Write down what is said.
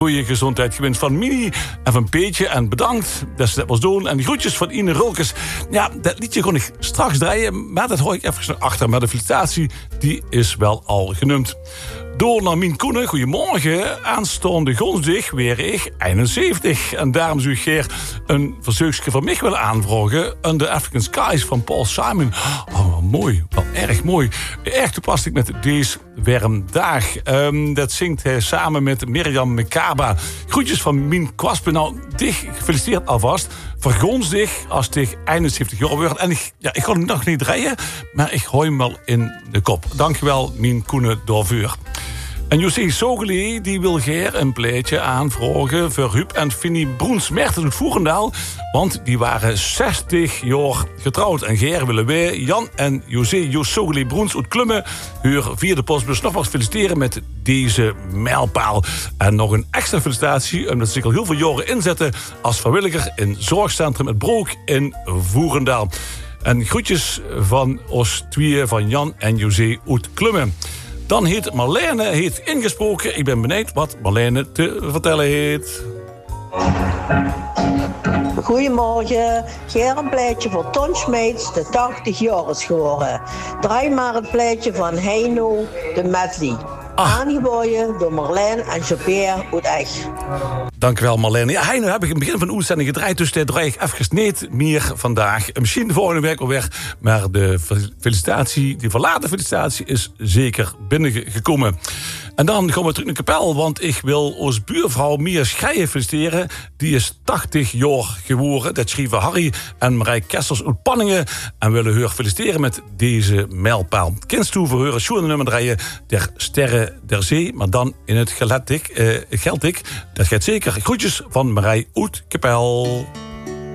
Goeie gezondheid gewenst van Mini en van Peetje. En bedankt dat ze dat was doen. En de groetjes van Ine Rolkes. Ja, dat liedje kon ik straks draaien. Maar dat hoor ik even naar achter. Maar de felicitatie, die is wel al genoemd. Door naar Mien Koenen. Goedemorgen. Aanstaande Gonsdag weer ik 71. En daarom zou ik Geer een verzoekje van mij willen aanvragen. Under African Skies van Paul Simon. Oh, mooi. Wel erg mooi. Erg toepasselijk met deze warm dag. Dat zingt hij samen met Mirjam Mekaba. Groetjes van Mien Kwaspen. Nou, dich gefeliciteerd alvast. Voor Gonsdag als het 71 jaar wordt. En ik ga hem nog niet draaien, maar ik gooi hem wel in de kop. Dankjewel, Mien Koenen Dorvuur. En José Sogeli die wil Geer een pleitje aanvragen voor Huub en Finny Broens-Mertens uit Voerendaal. Want die waren 60 jaar getrouwd. En Geer willen wij, Jan en José Sogeli Broens uit Klummen, hun vierde postbus nogmaals feliciteren met deze mijlpaal. En nog een extra felicitatie, omdat ze zich al heel veel jaren inzetten als vrijwilliger in Zorgcentrum Het Broek in Voerendaal. En groetjes van ons tweeën, van Jan en José uit Klummen. Dan heet Marlene ingesproken. Ik ben benieuwd wat Marlene te vertellen heeft. Goedemorgen. Geer een pleitje voor Ton Smeets, de 80 jaar is geworden. Draai maar het pleitje van Heino de Medley. Aangeboden door Marlene en Jean-Pierre uit Echt. Dankjewel, Marlene. Ja, Heino heb ik in het begin van de uitzending gedraaid, dus daar draai ik even niet meer vandaag. Misschien de volgende week alweer, maar de felicitatie, die verlaten felicitatie is zeker binnengekomen. En dan gaan we terug naar Kapel, want ik wil ons buurvrouw Mia Schrijen feliciteren. Die is 80 jaar geworden. Dat schreven Harry en Marij Kessels uit Panningen. En willen haar feliciteren met deze mijlpaal. Kindstoe voor haar schoenen nummer draaien der Sterren der Zee. Maar dan in het Geldik. Dat gaat zeker. Groetjes van Marij uit Kapel.